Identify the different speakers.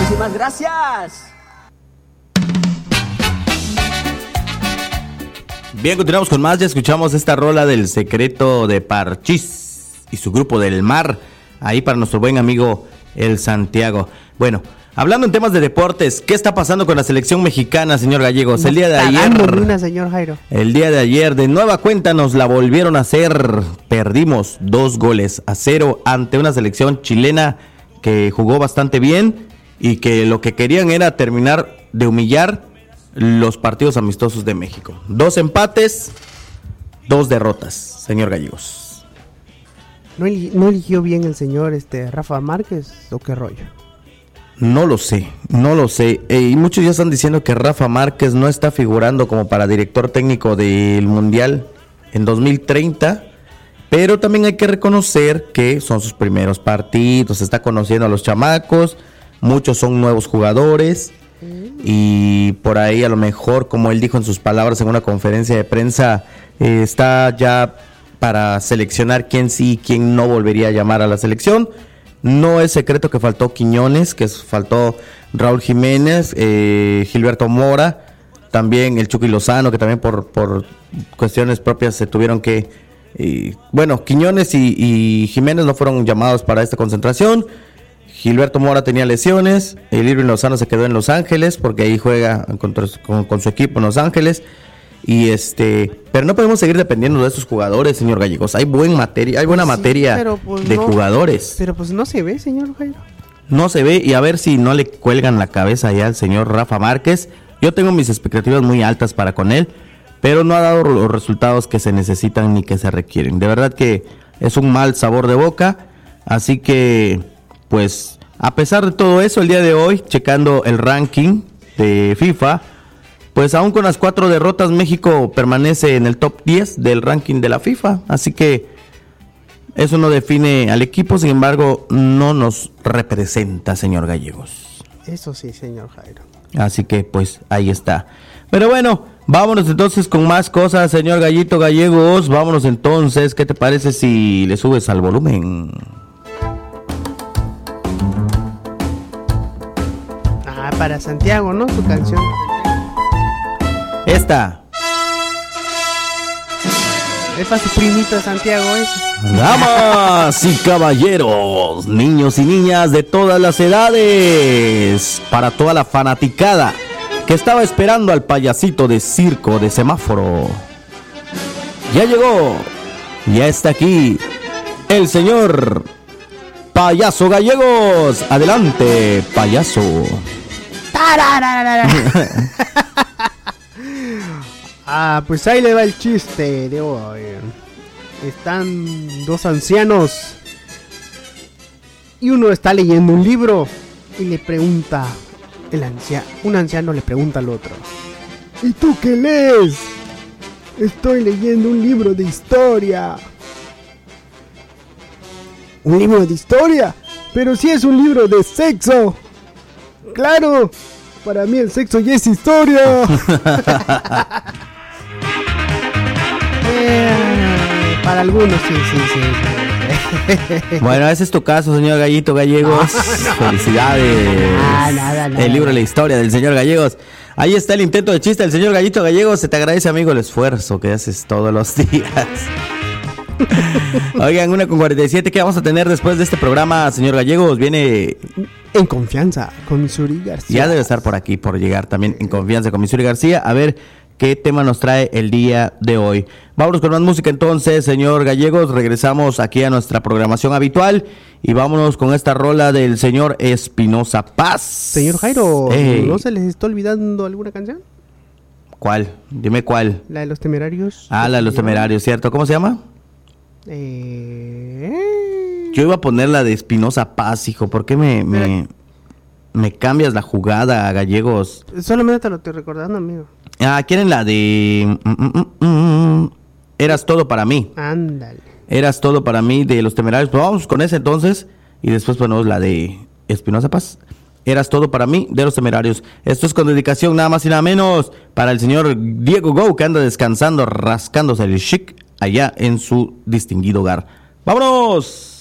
Speaker 1: Muchísimas gracias.
Speaker 2: Bien, continuamos con más. Ya escuchamos esta rola del Secreto de Parchís y su grupo del mar. Ahí para nuestro buen amigo el Santiago. Bueno, hablando en temas de deportes, ¿qué está pasando con la selección mexicana, señor Gallegos? El día de ayer,
Speaker 3: señor Jairo.
Speaker 2: El día de ayer, de nueva cuenta, nos la volvieron a hacer. Perdimos 2-0 ante una selección chilena que jugó bastante bien y que lo que querían era terminar de humillar los partidos amistosos de México. 2 empates, 2 derrotas, señor Gallegos.
Speaker 3: ¿No eligió bien el señor Rafa Márquez o qué rollo?
Speaker 2: No lo sé. Y muchos ya están diciendo que Rafa Márquez no está figurando como para director técnico del Mundial en 2030, pero también hay que reconocer que son sus primeros partidos, se está conociendo a los chamacos, muchos son nuevos jugadores. Y por ahí a lo mejor, como él dijo en sus palabras en una conferencia de prensa, está ya para seleccionar quién sí y quién no volvería a llamar a la selección. No es secreto que faltó Quiñones, que faltó Raúl Jiménez, Gilberto Mora, también el Chucky Lozano, que también por cuestiones propias se tuvieron que... Quiñones y Jiménez no fueron llamados para esta concentración. Gilberto Mora tenía lesiones, el Irving Lozano se quedó en Los Ángeles porque ahí juega con su equipo en Los Ángeles pero no podemos seguir dependiendo de estos jugadores, señor Gallegos. Hay buena materia de jugadores.
Speaker 3: Pero pues no se ve, señor Jairo.
Speaker 2: No se ve, y a ver si no le cuelgan la cabeza ya al señor Rafa Márquez. Yo tengo mis expectativas muy altas para con él, pero no ha dado los resultados que se necesitan ni que se requieren. De verdad que es un mal sabor de boca, así que pues a pesar de todo eso, el día de hoy, checando el ranking de FIFA, pues aún con las 4 derrotas, México permanece en el top 10 del ranking de la FIFA. Así que eso no define al equipo, sin embargo, no nos representa, señor Gallegos.
Speaker 3: Eso sí, señor Jairo.
Speaker 2: Así que pues ahí está. Pero bueno, vámonos entonces con más cosas, señor Gallito Gallegos. Vámonos entonces, ¿qué te parece si le subes al volumen?
Speaker 3: Para Santiago, ¿no? Su canción.
Speaker 2: Esta.
Speaker 3: Es para su primito Santiago eso.
Speaker 2: Damas y caballeros, niños y niñas de todas las edades, para toda la fanaticada que estaba esperando al payasito de circo de semáforo. Ya llegó, ya está aquí, el señor Payaso Gallegos. Adelante, payaso.
Speaker 3: Pues ahí le va el chiste de hoy. Están 2 ancianos y uno está leyendo un libro y le pregunta un anciano le pregunta al otro: ¿y tú qué lees? Estoy leyendo un libro de historia. ¿Un libro de historia? Pero si es un libro de sexo. Claro, para mí el sexo ya es historia. Para algunos sí.
Speaker 2: Bueno, ese es tu caso, señor Gallito Gallegos. No. Felicidades. El libro de la historia del señor Gallegos. Ahí está el intento de chiste del señor Gallito Gallegos. Se te agradece, amigo, el esfuerzo que haces todos los días. Oigan, 1:47, ¿qué vamos a tener después de este programa, señor Gallegos? Viene
Speaker 3: En Confianza con Missouri García.
Speaker 2: Ya debe estar por aquí, por llegar también En Confianza con Missouri García. A ver qué tema nos trae el día de hoy. Vámonos con más música entonces, señor Gallegos. Regresamos aquí a nuestra programación habitual y vámonos con esta rola del señor Espinoza Paz.
Speaker 3: Señor Jairo, ¿no se les está olvidando alguna canción?
Speaker 2: ¿Cuál? Dime cuál.
Speaker 3: La de Los Temerarios.
Speaker 2: La de Los Temerarios, ¿cierto? ¿Cómo se llama? Yo iba a poner la de Espinoza Paz, hijo. ¿Por qué me cambias la jugada, Gallegos?
Speaker 3: Solamente te lo estoy recordando, amigo.
Speaker 2: ¿Quieren la de Eras todo para mí?
Speaker 3: Ándale.
Speaker 2: Eras todo para mí, de Los Temerarios. Pues vamos con esa entonces y después ponemos la de Espinoza Paz. Eras todo para mí, de Los Temerarios. Esto es con dedicación nada más y nada menos para el señor Diego Go, que anda descansando, rascándose el chic allá en su distinguido hogar. ¡Vámonos!